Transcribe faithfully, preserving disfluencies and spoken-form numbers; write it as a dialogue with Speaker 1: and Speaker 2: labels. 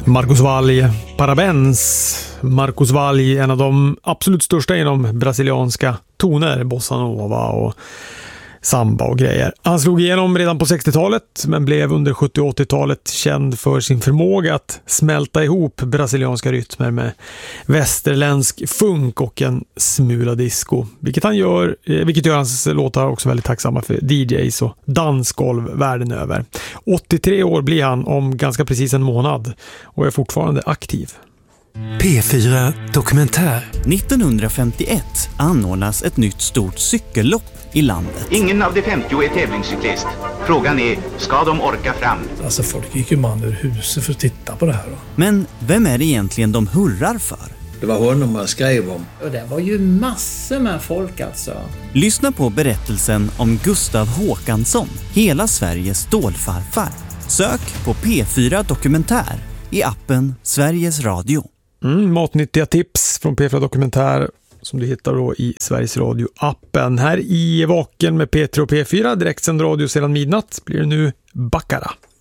Speaker 1: Marcos Valle, Parabéns. Marcos Valle, en av de absolut största inom brasilianska toner, bossa nova och samba och grejer. Han slog igenom redan på sextiotalet men blev under sjuttio- och åttiotalet känd för sin förmåga att smälta ihop brasilianska rytmer med västerländsk funk och en smula disco. Vilket han gör, vilket gör hans låtar också väldigt tacksamma för D Js och dansgolv världen över. åttiotre år blir han om ganska precis en månad och är fortfarande aktiv.
Speaker 2: P fyra Dokumentär.
Speaker 3: nittonhundrafemtioett anordnas ett nytt stort cykellopp i landet.
Speaker 4: Ingen av de femtio är tävlingscyklist. Frågan är, ska de orka fram?
Speaker 5: Alltså folk gick ju man ur huset för att titta på det här då.
Speaker 3: Men vem är det egentligen de hurrar för?
Speaker 6: Det var honom man skrev om.
Speaker 7: Och det var ju massor med folk alltså.
Speaker 3: Lyssna på berättelsen om Gustav Håkansson, hela Sveriges stålfarfar. Sök på P fyra Dokumentär i appen Sveriges Radio.
Speaker 1: Mm, matnyttiga tips från P fyra Dokumentär som du hittar då i Sveriges Radio-appen. Här i Vaken med P tre och P fyra, direktsänd radio sedan midnatt, blir det nu Baccara.